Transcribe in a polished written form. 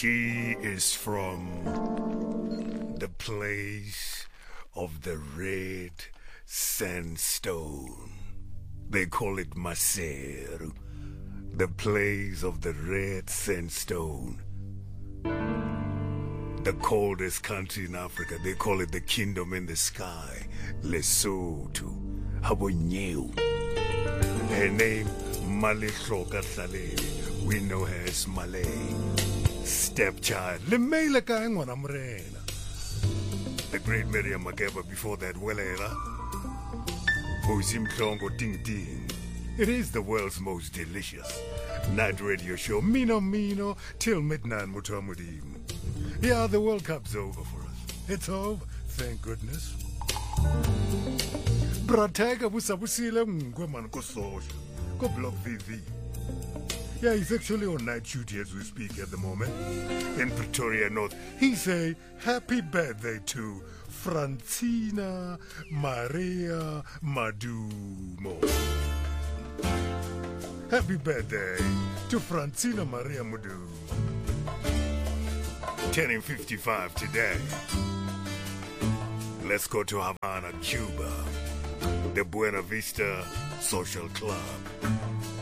She is from the place of the red sandstone. They call it Maseru. The place of the red sandstone. The coldest country in Africa. They call it the kingdom in the sky. Lesotho. Habonyew. Her name, Malihloka Tlalele. We know her as Malay. Stepchild. Lemela ka ngwana morena. The great Miriam Makeba before that, Welela. Bozim Tlongo Ding Ding. It is the world's most delicious night radio show. Mino Mino till midnight Mutamudim. Yeah, the World Cup's over for us. It's over, thank goodness. Bratega busabusile ngweman ko social. Go block VV. Yeah, he's actually on night duty as we speak at the moment. In Pretoria North. He say, happy birthday to Francina Maria Madumo. Happy birthday to Francina Maria Madumo. Turning 55 today. Let's go to Havana, Cuba. The Buena Vista Social Club.